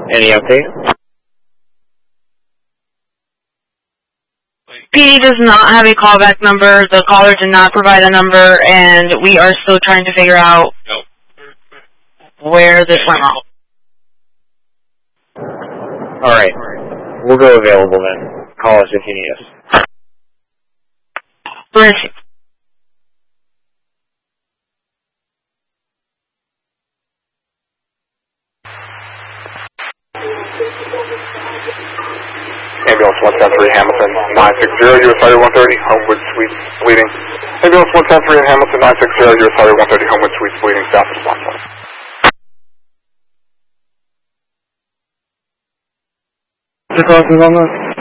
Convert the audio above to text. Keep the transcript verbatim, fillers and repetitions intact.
Any update? P D does not have a callback number. The caller did not provide a number, and we are still trying to figure out where this went wrong. All right. We'll go available then. Call us if you need us. Bridge. Ambulance one ten three Hamilton nine six zero, U S Highway one thirty, Homewood Suites bleeding. Ambulance one ten three in Hamilton nine six zero, U S Highway one thirty, Homewood Suites bleeding, south of block twenty. What's the cause on that?